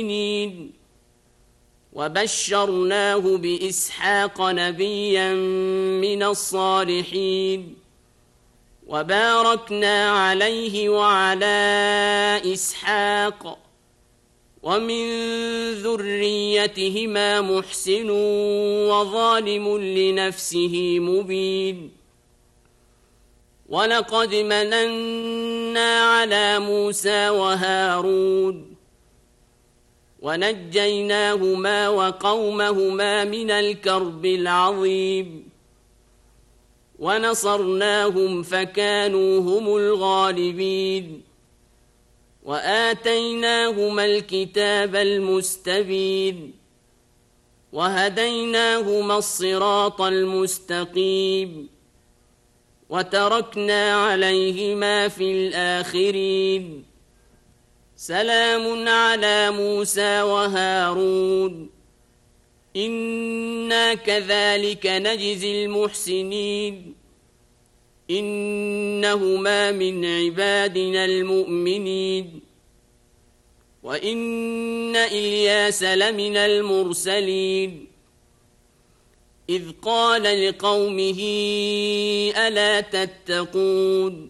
وبشرناه بإسحاق نبيا من الصالحين وباركنا عليه وعلى إسحاق ومن ذريتهما محسن وظالم لنفسه مبين ولقد مننا على موسى وهارون ونجيناهما وقومهما من الكرب العظيم ونصرناهم فكانوا هم الغالبين وآتيناهما الكتاب المستبين وهديناهما الصراط المستقيم وتركنا عليهما في الآخرين سلام على موسى وهارون إنا كذلك نجزي المحسنين إنهما من عبادنا المؤمنين وإن إلياس لمن المرسلين إذ قال لقومه ألا تتقون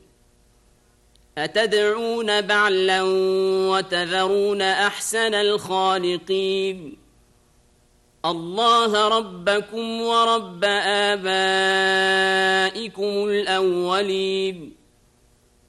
أتدعون بعلا وتذرون أحسن الخالقين الله ربكم ورب آبائكم الأولين